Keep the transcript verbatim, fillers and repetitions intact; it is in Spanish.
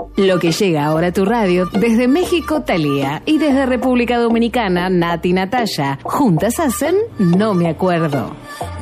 Lo que llega ahora a tu radio, desde México, Thalía, y desde República Dominicana, Nati Natalia. Juntas hacen No Me Acuerdo.